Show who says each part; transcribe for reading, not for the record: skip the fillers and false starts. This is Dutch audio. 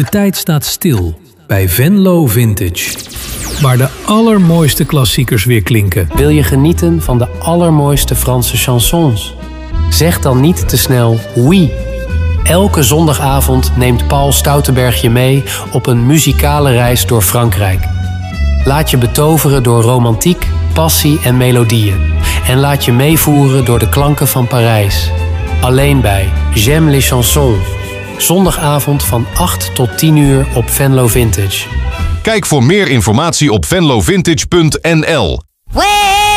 Speaker 1: De tijd staat stil bij Venlo Vintage. Waar de allermooiste klassiekers weer klinken.
Speaker 2: Wil je genieten van de allermooiste Franse chansons? Zeg dan niet te snel oui. Elke zondagavond neemt Paul Stoutenberg je mee op een muzikale reis door Frankrijk. Laat je betoveren door romantiek, passie en melodieën. En laat je meevoeren door de klanken van Parijs. Alleen bij J'aime les chansons. Zondagavond van 8 tot 10 uur op Venlo Vintage.
Speaker 3: Kijk voor meer informatie op venlovintage.nl.